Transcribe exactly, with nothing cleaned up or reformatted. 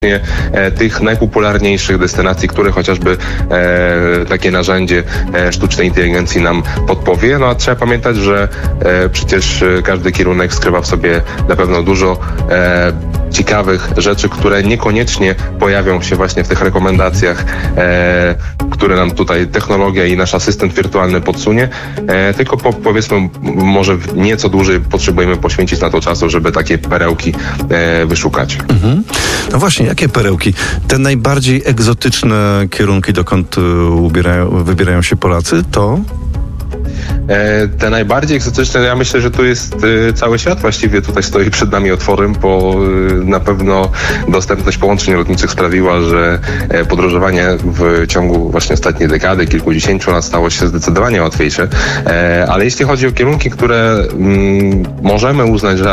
e, tych najpopularniejszych destynacji, które chociażby e, takie narzędzie e, sztucznej inteligencji nam podpowie. No a trzeba pamiętać, że e, przecież każdy kierunek skrywa w sobie na pewno dużo e, ciekawych rzeczy, które niekoniecznie pojawią się właśnie w tych rekomendacjach, e, które nam tutaj technologia i nasz asystent wirtualny podsunie, e, tylko po, powiedzmy może nieco dłużej potrzebujemy poświęcić na to czasu, żeby takie perełki e, wyszukać. Mhm. No właśnie, jakie perełki? Te najbardziej egzotyczne kierunki, dokąd ubierają, wybierają się Polacy, to? Te najbardziej egzotyczne, ja myślę, że tu jest cały świat właściwie tutaj stoi przed nami otworem, bo na pewno dostępność połączeń lotniczych sprawiła, że podróżowanie w ciągu właśnie ostatniej dekady, kilkudziesięciu lat stało się zdecydowanie łatwiejsze. Ale jeśli chodzi o kierunki, które możemy uznać, że